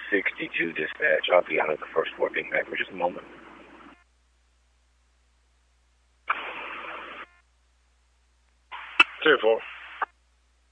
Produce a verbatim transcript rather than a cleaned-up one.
sixty-two dispatch. I'll be out of the first floor. Being back for just a moment. Two four.